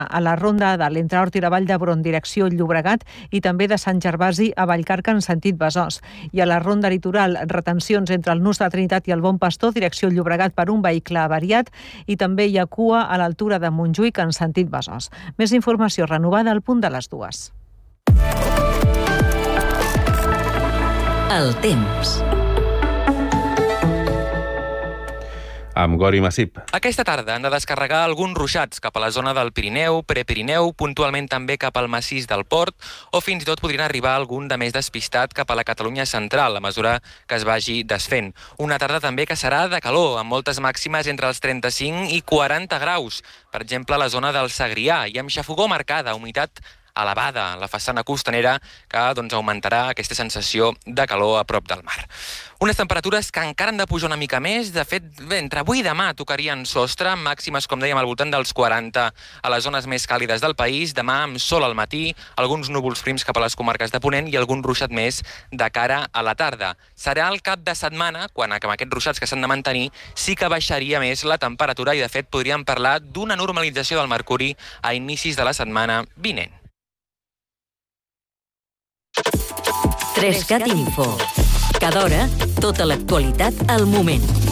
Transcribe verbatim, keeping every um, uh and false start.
a la ronda de l'entre Hort i la Vall d'Hebron, direcció Llobregat, i també de Sant Gervasi a Vallcarca en sentit Besòs. I a la ronda litoral, retencions entre el Nus de Trinitat i el Bon Pastor, direcció Llobregat per un vehicle avariat, i també hi ha cua a l'altura de Montjuïc en sentit Besòs. Més informació renovada al punt de les dues. El temps. Amb Gori Massip. Aquesta tarda han de descarregar alguns ruixats cap a la zona del Pirineu, Prepirineu, puntualment també cap al massís del Port, o fins i tot podrien arribar algun de més despistat cap a la Catalunya central, a mesura que es vagi desfent. Una tarda també que serà de calor, amb moltes màximes entre els trenta-cinc i quaranta graus, per exemple a la zona del Segrià, i amb xafogor marcada, humitat elevada a la façana costanera, que doncs, augmentarà aquesta sensació de calor a prop del mar. Unes temperatures que encara han de pujar una mica més. De fet, bé, entre avui i demà tocarien sostre, màximes, com dèiem, al voltant dels quaranta a les zones més càlides del país. Demà amb sol al matí, alguns núvols prims cap a les comarques de Ponent i algun ruixat més de cara a la tarda. Serà el cap de setmana, quan amb aquests ruixats que s'han de mantenir, sí que baixaria més la temperatura i, de fet, podríem parlar d'una normalització del mercuri a inicis de la setmana vinent. tres cat Info. Cada hora, tota l'actualitat al moment.